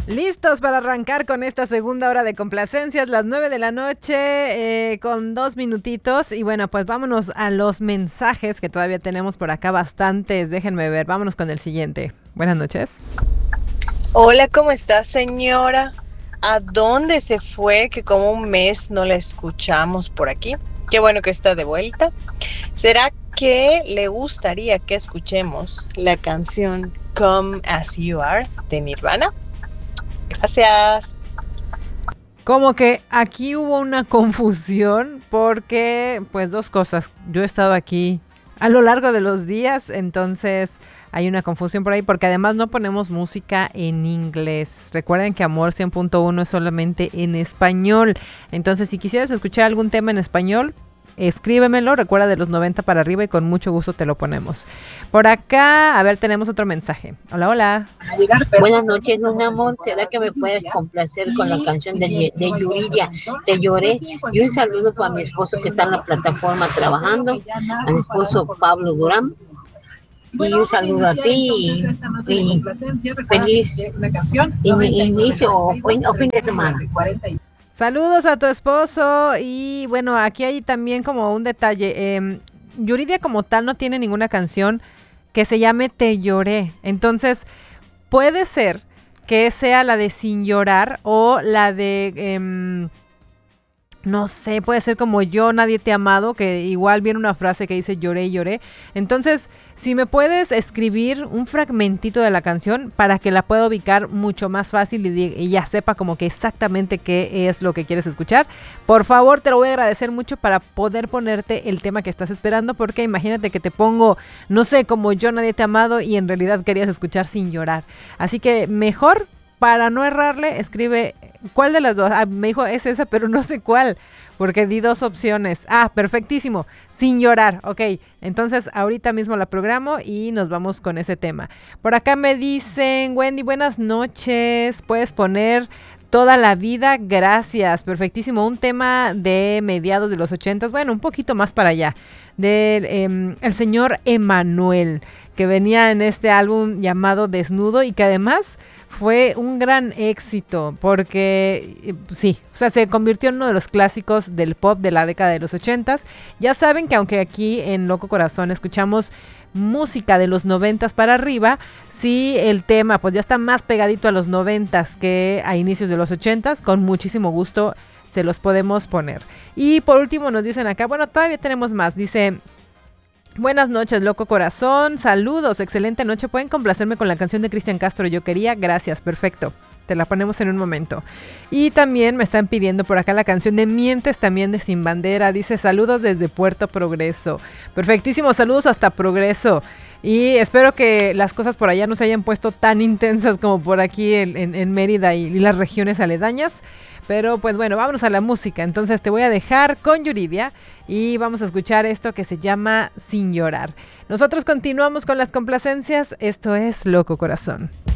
Listos para arrancar con esta segunda hora de complacencias, las 9 de la noche, con 2 minutitos. Y bueno, pues vámonos a los mensajes que todavía tenemos por acá bastantes. Déjenme ver, vámonos con el siguiente. Buenas noches. Hola, ¿cómo está, señora? ¿A dónde se fue? Que como un mes no la escuchamos por aquí. Qué bueno que está de vuelta. ¿Será que le gustaría que escuchemos la canción Come As You Are de Nirvana? Gracias. Como que aquí hubo una confusión porque, pues, dos cosas. Yo he estado aquí a lo largo de los días, entonces hay una confusión por ahí porque además no ponemos música en inglés. Recuerden que Amor 100.1 es solamente en español. Entonces, si quisieras escuchar algún tema en español, escríbemelo, recuerda de los 90 para arriba y con mucho gusto te lo ponemos. Por acá, a ver, tenemos otro mensaje. Hola, hola. Buenas noches, Luna Amor. ¿Será que me puedes complacer con la canción de Yuridia? Te lloré. Y un saludo para mi esposo que está en la plataforma trabajando, a mi esposo Pablo Durán. Y un saludo a ti y feliz inicio o fin de semana. Saludos a tu esposo y bueno, aquí hay también como un detalle. Yuridia como tal no tiene ninguna canción que se llame Te lloré. Entonces puede ser que sea la de Sin llorar o la de... no sé, puede ser como Yo nadie te ha amado, que igual viene una frase que dice lloré, lloré. Entonces, si me puedes escribir un fragmentito de la canción para que la pueda ubicar mucho más fácil y ya sepa como que exactamente qué es lo que quieres escuchar, por favor, te lo voy a agradecer mucho para poder ponerte el tema que estás esperando, porque imagínate que te pongo, no sé, como Yo nadie te ha amado y en realidad querías escuchar Sin llorar. Así que mejor, para no errarle, escribe ¿cuál de las dos? Me dijo es esa, pero no sé cuál, porque di dos opciones. Perfectísimo, Sin llorar. Ok, entonces ahorita mismo la programo y nos vamos con ese tema. Por acá me dicen, Wendy, buenas noches, puedes poner Toda la vida, gracias. Perfectísimo, un tema de mediados de los 80s, bueno, un poquito más para allá, del el señor Emanuel, que venía en este álbum llamado Desnudo y que además fue un gran éxito porque sí, o sea, se convirtió en uno de los clásicos del pop de la década de los 80s. Ya saben que aunque aquí en Loco Corazón escuchamos música de los 90s para arriba, sí, el tema pues ya está más pegadito a los 90s que a inicios de los 80s, con muchísimo gusto se los podemos poner. Y por último nos dicen acá, bueno, todavía tenemos más, dice... Buenas noches, Loco Corazón, saludos, excelente noche, pueden complacerme con la canción de Cristian Castro, Yo quería, gracias, perfecto, te la ponemos en un momento. Y también me están pidiendo por acá la canción de Mientes, también de Sin Bandera, dice saludos desde Puerto Progreso, perfectísimo, saludos hasta Progreso. Y espero que las cosas por allá no se hayan puesto tan intensas como por aquí en Mérida y las regiones aledañas. Pero pues bueno, vámonos a la música. Entonces te voy a dejar con Yuridia y vamos a escuchar esto que se llama Sin llorar. Nosotros continuamos con las complacencias. Esto es Loco Corazón.